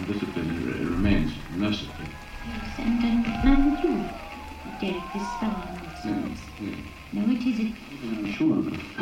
discipline remains merciful. Yes, and mine too. Derek, this fellow nonsense. Yes. No, it isn't. I'm sure of it.